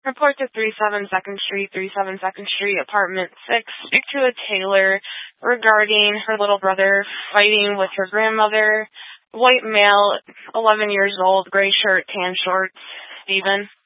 Report to 37 2nd Street, 37 2nd Street, apartment 6. Speak to a Taylor regarding her little brother fighting with her grandmother. White male, 11 years old, gray shirt, tan shorts. Steven.